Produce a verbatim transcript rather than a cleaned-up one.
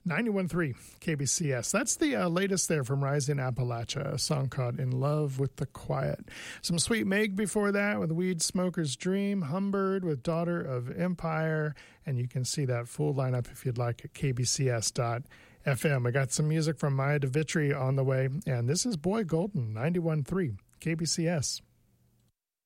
ninety-one point three K B C S. That's the uh, latest there from Rising Appalachia, a song called In Love with the Quiet. Some Sweet Meg before that with Weed Smoker's Dream, Humbird with Daughter of Empire, and you can see that full lineup if you'd like at k b c s dot f m. I got some music from Maya DeVitri on the way, and this is Boy Golden, ninety-one point three K B C S.